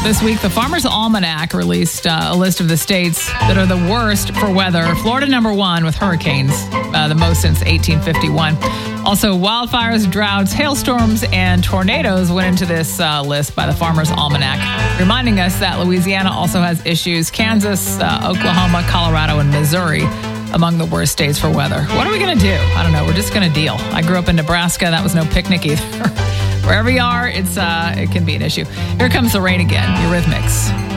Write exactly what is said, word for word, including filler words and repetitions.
This week, the Farmer's Almanac released uh, a list of the states that are the worst for weather. Florida number one with hurricanes, uh, the most since eighteen fifty-one. Also, wildfires, droughts, hailstorms, and tornadoes went into this uh, list by the Farmer's Almanac, reminding us that Louisiana also has issues. Kansas, uh, Oklahoma, Colorado, and Missouri among the worst states for weather. What are we going to do? I don't know. We're just going to deal. I grew up in Nebraska. That was no picnic either. Wherever you are, it's uh, it can be an issue. Here comes the rain again. Eurythmics.